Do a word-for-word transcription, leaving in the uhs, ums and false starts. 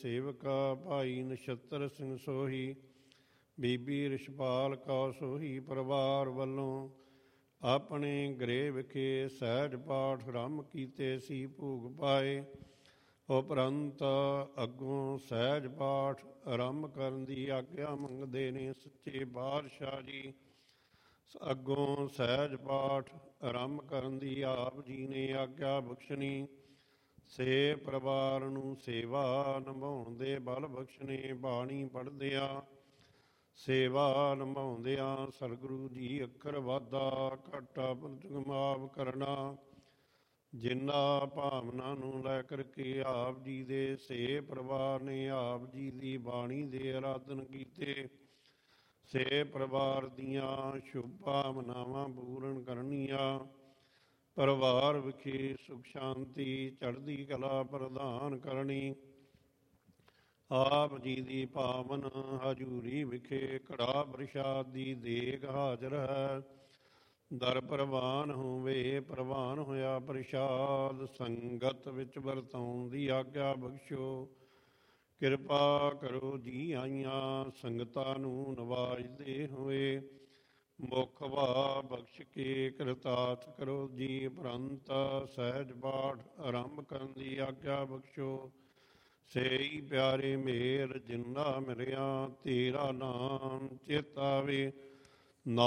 ਸੇਵਕਾ ਭਾਈ ਨਛੱਤਰ ਸਿੰਘ ਸੋਹੀ, ਬੀਬੀ ਰਿਸ਼ਪਾਲ ਕੌਰ ਸੋਹੀ ਪਰਿਵਾਰ ਵੱਲੋਂ ਆਪਣੇ ਗ੍ਰਹਿ ਵਿਖੇ ਸਹਿਜ ਪਾਠ ਆਰੰਭ ਕੀਤੇ ਸੀ, ਭੋਗ ਪਾਏ। ਉਪਰੰਤ ਅੱਗੋਂ ਸਹਿਜ ਪਾਠ ਆਰੰਭ ਕਰਨ ਦੀ ਆਗਿਆ ਮੰਗਦੇ ਨੇ ਸੱਚੇ ਪਾਤਸ਼ਾਹ ਜੀ। ਅੱਗੋਂ ਸਹਿਜ ਪਾਠ ਆਰੰਭ ਕਰਨ ਦੀ ਆਪ ਜੀ ਨੇ ਆਗਿਆ ਬਖਸ਼ਣੀ। ਸੇ ਪਰਿਵਾਰ ਨੂੰ ਸੇਵਾ ਨਿਭਾਉਣ ਦੇ ਬਲ ਬਖਸ਼ਣੇ। ਬਾਣੀ ਪੜ੍ਹਦਿਆਂ ਸੇਵਾ ਨਿਭਾਉਂਦਿਆਂ ਸਤਿਗੁਰੂ ਜੀ ਅੱਖਰ ਵਾਧਾ ਘਾਟਾ ਮਾਫ ਕਰਨਾ। ਜਿਨ੍ਹਾਂ ਭਾਵਨਾ ਨੂੰ ਲੈ ਕਰਕੇ ਆਪ ਜੀ ਦੇ ਸੇ ਪਰਿਵਾਰ ਨੇ ਆਪ ਜੀ ਦੀ ਬਾਣੀ ਦੇ ਆਰਾਧਨ ਕੀਤੇ, ਸੇ ਪਰਿਵਾਰ ਦੀਆਂ ਸ਼ੁਭ ਭਾਵਨਾਵਾਂ ਪੂਰਨ ਕਰਨੀਆਂ। ਪਰਿਵਾਰ ਵਿਖੇ ਸੁਖ ਸ਼ਾਂਤੀ ਚੜ੍ਹਦੀ ਕਲਾ ਪ੍ਰਦਾਨ ਕਰਨੀ। ਆਪ ਜੀ ਦੀ ਪਾਵਨ ਹਜ਼ੂਰੀ ਵਿਖੇ ਕੜਾ ਪ੍ਰਸ਼ਾਦ ਦੀ ਦੇਗ ਹਾਜ਼ਰ ਹੈ। ਦਰ ਪ੍ਰਵਾਨ ਹੋਵੇ, ਪ੍ਰਵਾਨ ਹੋਇਆ ਪ੍ਰਸ਼ਾਦ ਸੰਗਤ ਵਿੱਚ ਵਰਤਾਉਣ ਦੀ ਆਗਿਆ ਬਖਸ਼ੋ। ਕਿਰਪਾ ਕਰੋ ਜੀ ਆਈਆਂ ਸੰਗਤਾਂ ਨੂੰ ਨਵਾਜਦੇ ਹੋਏ ਮੁਖ ਵਾ ਬਖਸ਼ ਕੇ ਕਿਰਤਾਰਥ ਕਰੋ ਜੀ। ਉਪਰੰਤ ਸਹਿਜ ਪਾਠ ਆਰੰਭ ਕਰਨ ਦੀ ਆਗਿਆ ਬਖਸ਼ੋ। ਸੇਈ ਪਿਆਰੇ ਮੇਰ ਜਿੰਨਾ ਮਿਲਿਆ ਤੇਰਾ ਨਾਮ ਚੇਤ ਆਵੇ।